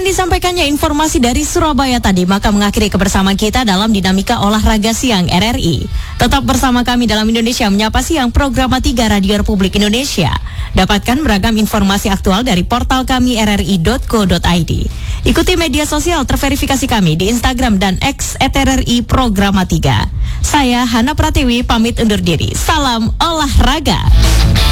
disampaikannya informasi dari Surabaya tadi, maka mengakhiri kebersamaan kita dalam Dinamika Olahraga Siang RRI. Tetap bersama kami dalam Indonesia Menyapa Siang, program 3 Radio Republik Indonesia. Dapatkan beragam informasi aktual dari portal kami rri.co.id. Ikuti media sosial terverifikasi kami di Instagram dan X @RRI Programa 3. Saya Hana Pratiwi pamit undur diri. Salam olahraga.